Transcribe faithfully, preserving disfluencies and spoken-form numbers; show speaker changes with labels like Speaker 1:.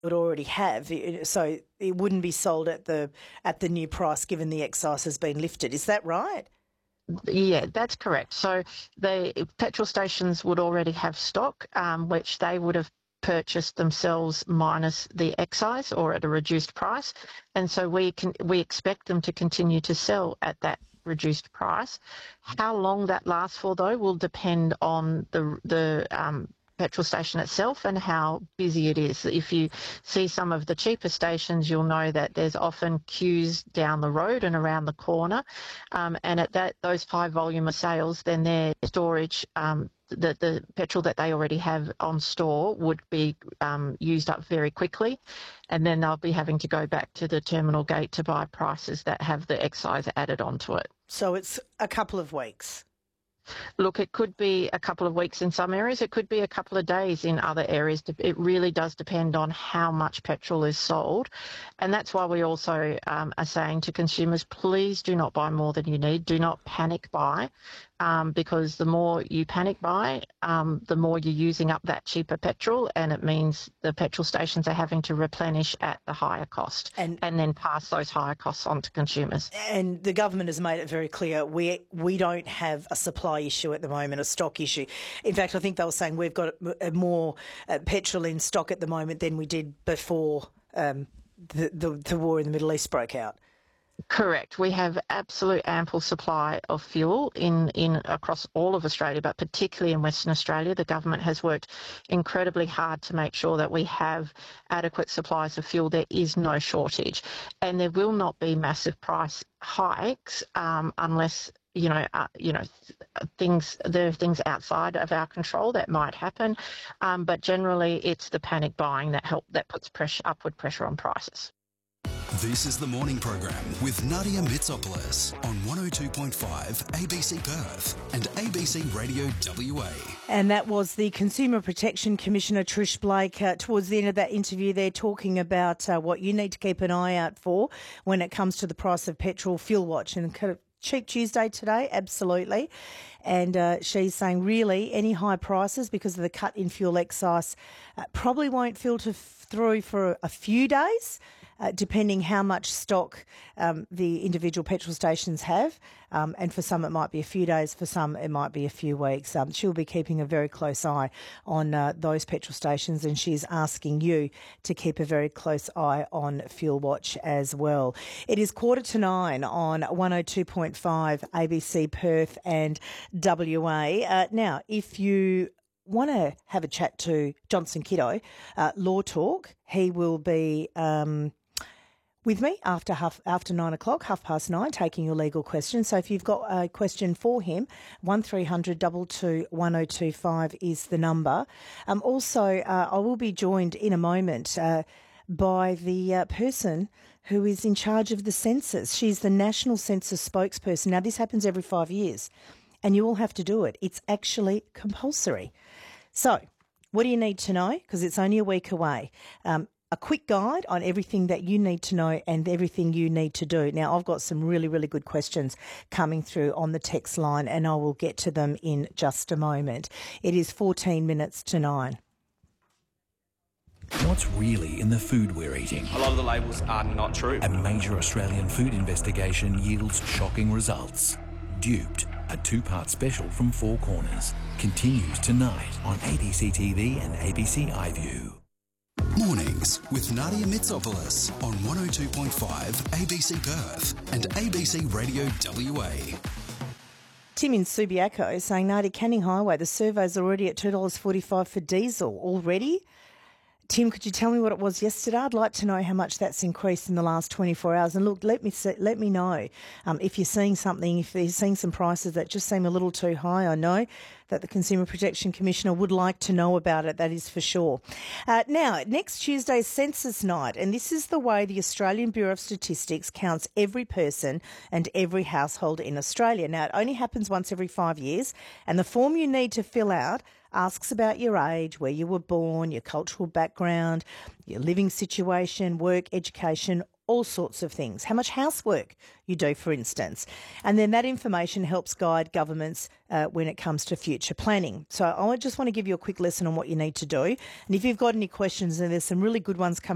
Speaker 1: would already have, so it wouldn't be sold at the at the new price given the excise has been lifted. Is that right?
Speaker 2: Yeah, that's correct. So the petrol stations would already have stock, um, which they would have purchased themselves minus the excise or at a reduced price, and so we can we expect them to continue to sell at that reduced price. How long that lasts for, though, will depend on the the um, petrol station itself and how busy it is. If you see some of the cheaper stations, you'll know that there's often queues down the road and around the corner, um, and at that those high volume of sales, then their storage, um, the, the petrol that they already have on store would be um, used up very quickly, and then they'll be having to go back to the terminal gate to buy prices that have the excise added onto it.
Speaker 1: So it's a couple of weeks.
Speaker 2: Look, it could be a couple of weeks in some areas. It could be a couple of days in other areas. It really does depend on how much petrol is sold. And that's why we also um, are saying to consumers, please do not buy more than you need. Do not panic buy, um, because the more you panic buy, um, the more you're using up that cheaper petrol, and it means the petrol stations are having to replenish at the higher cost and, and then pass those higher costs on to consumers.
Speaker 1: And the government has made it very clear we we don't have a supply issue at the moment, a stock issue. In fact, I think they were saying we've got more uh, petrol in stock at the moment than we did before um, the, the, the war in the Middle East broke out.
Speaker 2: Correct. We have absolute ample supply of fuel in, in across all of Australia, but particularly in Western Australia. The government has worked incredibly hard to make sure that we have adequate supplies of fuel. There is no shortage, and there will not be massive price hikes um, unless you know, uh, you know, things. There are things outside of our control that might happen, um, but generally, it's the panic buying that help that puts pressure, upward pressure on prices.
Speaker 3: This is the morning program with Nadia Mitsopoulos on one oh two point five A B C Perth and A B C Radio W A.
Speaker 1: And that was the Consumer Protection Commissioner Trish Blake uh, towards the end of that interview there, talking about uh, what you need to keep an eye out for when it comes to the price of petrol. Fuel Watch and kind of Cheap Tuesday today, absolutely. And uh, she's saying really any high prices because of the cut in fuel excise uh, probably won't filter f- through for a few days. Uh, depending how much stock um, the individual petrol stations have. Um, and for some it might be a few days, for some it might be a few weeks. Um, she'll be keeping a very close eye on uh, those petrol stations, and she's asking you to keep a very close eye on Fuel Watch as well. It is quarter to nine on one oh two point five A B C Perth and W A. Uh, now, if you want to have a chat to Johnson Kiddo, uh, Law Talk, he will be... Um, with me after half after nine o'clock, half past nine, taking your legal questions. So if you've got a question for him, one three hundred two two one oh two five is the number. Um, also, uh, I will be joined in a moment uh, by the uh, person who is in charge of the census. She's the National Census spokesperson. Now, this happens every five years, and you all have to do it. It's actually compulsory. So what do you need to know? Because it's only a week away. Um, A quick guide on everything that you need to know and everything you need to do. Now, I've got some really, really good questions coming through on the text line, and I will get to them in just a moment. It is fourteen minutes to nine.
Speaker 4: What's really in the food we're eating?
Speaker 5: A lot of the labels are not true.
Speaker 4: A major Australian food investigation yields shocking results. Duped, a two-part special from Four Corners, continues tonight on A B C T V and A B C iView.
Speaker 3: Mornings with Nadia Mitsopoulos on one oh two point five A B C Perth and A B C Radio W A.
Speaker 1: Tim in Subiaco is saying, Nadia, Canning Highway, the survey's already at two dollars forty-five for diesel. Already? Tim, could you tell me what it was yesterday? I'd like to know how much that's increased in the last twenty-four hours. And look, let me see, let me know um, if you're seeing something, if you're seeing some prices that just seem a little too high. I know that the Consumer Protection Commissioner would like to know about it, that is for sure. Uh, now, next Tuesday's census night, and this is the way the Australian Bureau of Statistics counts every person and every household in Australia. Now, it only happens once every five years, and the form you need to fill out asks about your age, where you were born, your cultural background, your living situation, work, education, all sorts of things. How much housework you do, for instance. And then that information helps guide governments uh, when it comes to future planning. So I just want to give you a quick lesson on what you need to do. And if you've got any questions, and there's some really good ones coming